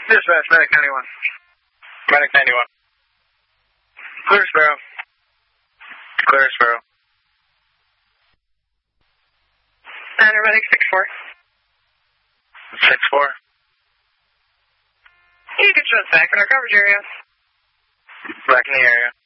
Dispatch, Medic 91. Medic 91. Clear Sparrow. Clear Sparrow. Medic 64. 6-4. You can show us back in our coverage area. Back in the area.